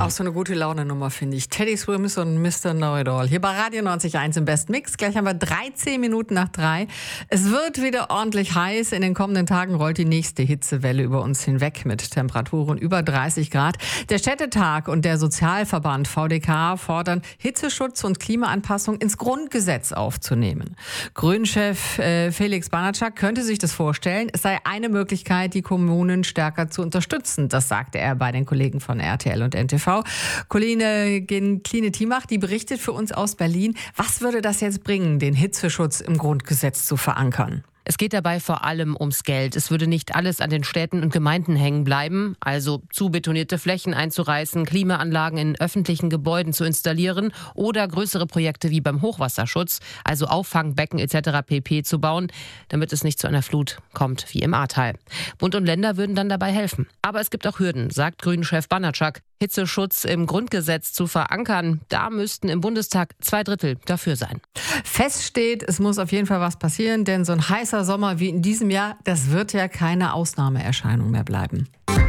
Auch so eine gute Laune-Nummer, finde ich. Teddy Swims und Mr. Know-It-All. Hier bei Radio 90.1 im Best Mix. Gleich haben wir 13 Minuten nach 3. Es wird wieder ordentlich heiß. In den kommenden Tagen rollt die nächste Hitzewelle über uns hinweg mit Temperaturen über 30 Grad. Der Städtetag und der Sozialverband VDK fordern, Hitzeschutz und Klimaanpassung ins Grundgesetz aufzunehmen. Grünchef Felix Banatschak könnte sich das vorstellen. Es sei eine Möglichkeit, die Kommunen stärker zu unterstützen. Das sagte er bei den Kollegen von RTL und NTV. Kline Thiemach, die berichtet für uns aus Berlin. Was würde das jetzt bringen, den Hitzeschutz im Grundgesetz zu verankern? Es geht dabei vor allem ums Geld. Es würde nicht alles an den Städten und Gemeinden hängen bleiben, also zu betonierte Flächen einzureißen, Klimaanlagen in öffentlichen Gebäuden zu installieren oder größere Projekte wie beim Hochwasserschutz, also Auffangbecken etc. pp. Zu bauen, damit es nicht zu einer Flut kommt wie im Ahrtal. Bund und Länder würden dann dabei helfen. Aber es gibt auch Hürden, sagt Grünen-Chef Banatschak. Hitzeschutz im Grundgesetz zu verankern, da müssten im Bundestag 2/3 dafür sein. Fest steht, es muss auf jeden Fall was passieren, denn so ein heißer Sommer wie in diesem Jahr, das wird ja keine Ausnahmeerscheinung mehr bleiben.